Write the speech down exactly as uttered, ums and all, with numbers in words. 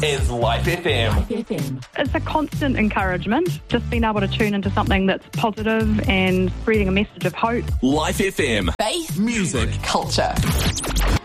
is Life F M. Life F M. It's a constant encouragement, just being able to tune into something that's positive and spreading a message of hope. Life F M. Faith. Music. Culture.